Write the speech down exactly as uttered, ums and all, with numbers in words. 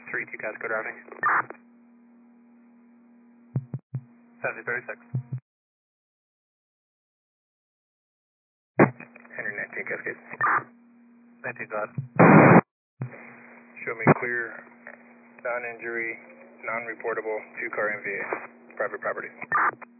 three two Casco driving. seventy thirty-six. Henry nineteen Cascade. nineteen dot. Show me clear, non-injury, non-reportable, two car M V A, private property.